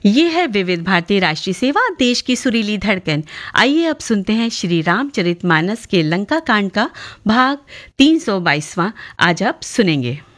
ये है विविध भारती राष्ट्रीय सेवा, देश की सुरीली धड़कन। आइए अब सुनते हैं श्री रामचरितमानस के लंका कांड का भाग 322वां। आज आप सुनेंगे।